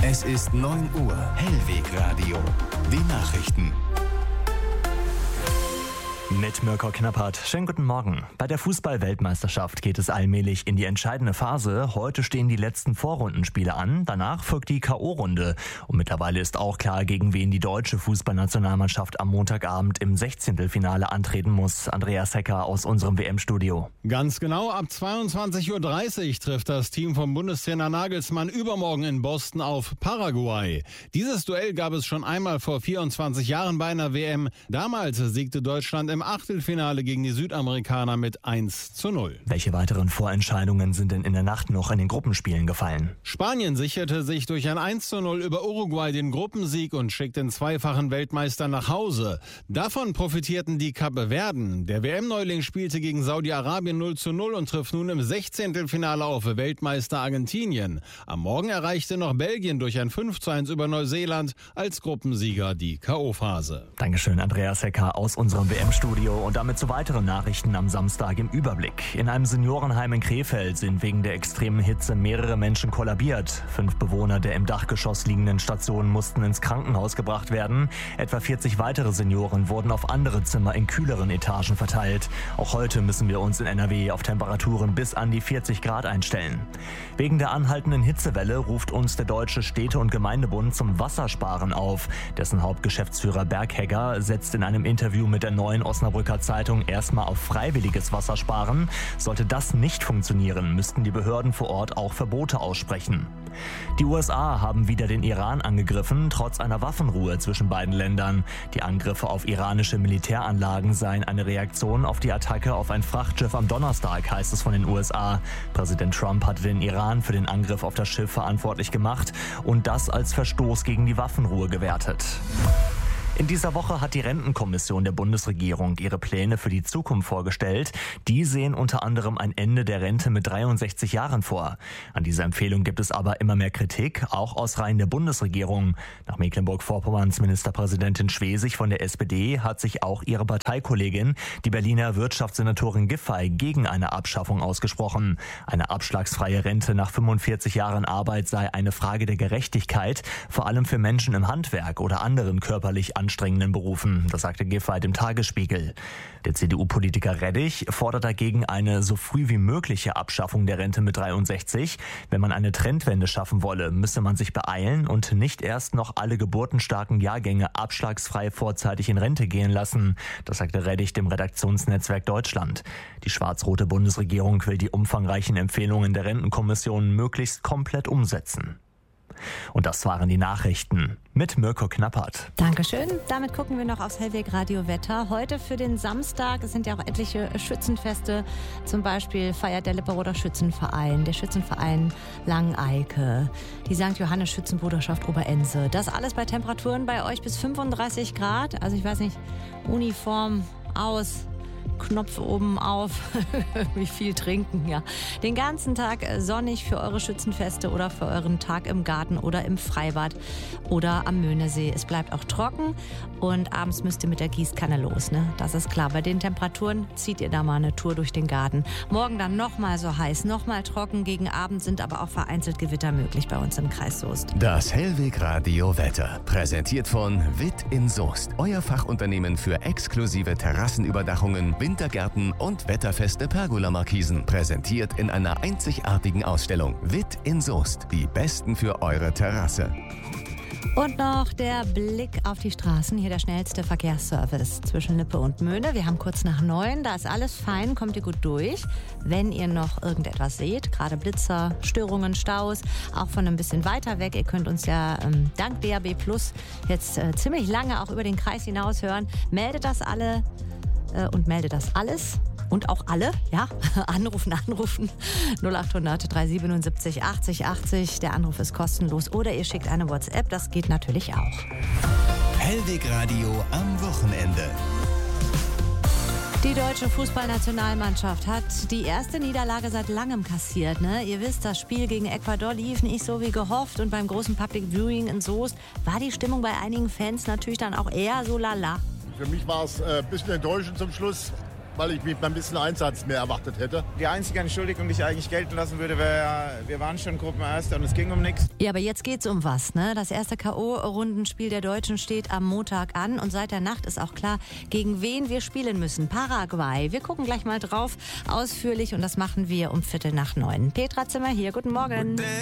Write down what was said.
Es ist 9 Uhr. Hellwegradio. Die Nachrichten. Mit Mirko Knappert. Schönen guten Morgen. Bei der Fußball-Weltmeisterschaft geht es allmählich in die entscheidende Phase. Heute stehen die letzten Vorrundenspiele an. Danach folgt die K.O.-Runde. Und mittlerweile ist auch klar, gegen wen die deutsche Fußballnationalmannschaft am Montagabend im 16. antreten muss. Andreas Hecker aus unserem WM-Studio. Ganz genau, ab 22:30 Uhr trifft das Team vom Bundestrainer Nagelsmann übermorgen in Boston auf Paraguay. Dieses Duell gab es schon einmal vor 24 Jahren bei einer WM. Damals siegte Deutschland im Achtelfinale gegen die Südamerikaner mit 1:0. Welche weiteren Vorentscheidungen sind denn in der Nacht noch in den Gruppenspielen gefallen? Spanien sicherte sich durch ein 1:0 über Uruguay den Gruppensieg und schickt den zweifachen Weltmeister nach Hause. Davon profitierten die Kapverden. Der WM-Neuling spielte gegen Saudi-Arabien 0:0 und trifft nun im 16. auf Weltmeister Argentinien. Am Morgen erreichte noch Belgien durch ein 5:1 über Neuseeland als Gruppensieger die K.O.-Phase. Dankeschön, Andreas Hecker aus unserem WM-Studio. Und damit zu weiteren Nachrichten am Samstag im Überblick. In einem Seniorenheim in Krefeld sind wegen der extremen Hitze mehrere Menschen kollabiert. 5 Bewohner der im Dachgeschoss liegenden Station mussten ins Krankenhaus gebracht werden. Etwa 40 weitere Senioren wurden auf andere Zimmer in kühleren Etagen verteilt. Auch heute müssen wir uns in NRW auf Temperaturen bis an die 40 Grad einstellen. Wegen der anhaltenden Hitzewelle ruft uns der Deutsche Städte- und Gemeindebund zum Wassersparen auf. Dessen Hauptgeschäftsführer Berghegger setzt in einem Interview mit der Neuen Osnabrücker Zeitung erstmal auf freiwilliges Wassersparen. Sollte das nicht funktionieren, müssten die Behörden vor Ort auch Verbote aussprechen. Die USA haben wieder den Iran angegriffen, trotz einer Waffenruhe zwischen beiden Ländern. Die Angriffe auf iranische Militäranlagen seien eine Reaktion auf die Attacke auf ein Frachtschiff am Donnerstag, heißt es von den USA. Präsident Trump hatte den Iran für den Angriff auf das Schiff verantwortlich gemacht und das als Verstoß gegen die Waffenruhe gewertet. In dieser Woche hat die Rentenkommission der Bundesregierung ihre Pläne für die Zukunft vorgestellt. Die sehen unter anderem ein Ende der Rente mit 63 Jahren vor. An dieser Empfehlung gibt es aber immer mehr Kritik, auch aus Reihen der Bundesregierung. Nach Mecklenburg-Vorpommerns Ministerpräsidentin Schwesig von der SPD hat sich auch ihre Parteikollegin, die Berliner Wirtschaftssenatorin Giffey, gegen eine Abschaffung ausgesprochen. Eine abschlagsfreie Rente nach 45 Jahren Arbeit sei eine Frage der Gerechtigkeit, vor allem für Menschen im Handwerk oder anderen körperlich anstrengenden Berufen, das sagte Giffey dem Tagesspiegel. Der CDU-Politiker Reddich fordert dagegen eine so früh wie mögliche Abschaffung der Rente mit 63. Wenn man eine Trendwende schaffen wolle, müsse man sich beeilen und nicht erst noch alle geburtenstarken Jahrgänge abschlagsfrei vorzeitig in Rente gehen lassen. Das sagte Reddich dem Redaktionsnetzwerk Deutschland. Die schwarz-rote Bundesregierung will die umfangreichen Empfehlungen der Rentenkommission möglichst komplett umsetzen. Und das waren die Nachrichten mit Mirko Knappert. Dankeschön. Damit gucken wir noch aufs Hellwegradio-Wetter. Heute für den Samstag, es sind ja auch etliche Schützenfeste. Zum Beispiel feiert der Lipperroder Schützenverein, der Schützenverein Langeike, die St. Johannes Schützenbruderschaft Oberense. Das alles bei Temperaturen bei euch bis 35 Grad. Also ich weiß nicht, Uniform aus, Knopf oben auf, wie viel trinken, ja. Den ganzen Tag sonnig für eure Schützenfeste oder für euren Tag im Garten oder im Freibad oder am Möhnesee. Es bleibt auch trocken und abends müsst ihr mit der Gießkanne los, ne? Das ist klar. Bei den Temperaturen zieht ihr da mal eine Tour durch den Garten. Morgen dann nochmal so heiß, nochmal trocken. Gegen Abend sind aber auch vereinzelt Gewitter möglich bei uns im Kreis Soest. Das Hellwegradio Wetter, präsentiert von Witt in Soest. Euer Fachunternehmen für exklusive Terrassenüberdachungen, Wintergärten und wetterfeste Pergola-Markisen. Präsentiert in einer einzigartigen Ausstellung. Witt in Soest. Die Besten für eure Terrasse. Und noch der Blick auf die Straßen. Hier der schnellste Verkehrsservice zwischen Lippe und Möhne. Wir haben kurz nach 9. Da ist alles fein, kommt ihr gut durch. Wenn ihr noch irgendetwas seht, gerade Blitzer, Störungen, Staus, auch von ein bisschen weiter weg. Ihr könnt uns ja dank DAB Plus jetzt ziemlich lange auch über den Kreis hinaus hören. Meldet das alle und meldet das alles. Und auch alle, ja, anrufen. 0800 377 80 80. Der Anruf ist kostenlos. Oder ihr schickt eine WhatsApp, das geht natürlich auch. Hellwegradio am Wochenende. Die deutsche Fußballnationalmannschaft hat die erste Niederlage seit langem kassiert. Ne? Ihr wisst, das Spiel gegen Ecuador lief nicht so wie gehofft. Und beim großen Public Viewing in Soest war die Stimmung bei einigen Fans natürlich dann auch eher so lala. Für mich war es ein bisschen enttäuschend zum Schluss. weil ich mich beim bisschen Einsatz mehr erwartet hätte. Die einzige Entschuldigung, die ich eigentlich gelten lassen würde, wäre, wir waren schon Gruppenerster und es ging um nichts. Ja, aber jetzt geht's um was, ne? Das erste K.O.-Rundenspiel der Deutschen steht am Montag an und seit der Nacht ist auch klar, gegen wen wir spielen müssen. Paraguay. Wir gucken gleich mal drauf, ausführlich, und das machen wir um 8:45. Petra Zimmer hier, guten Morgen.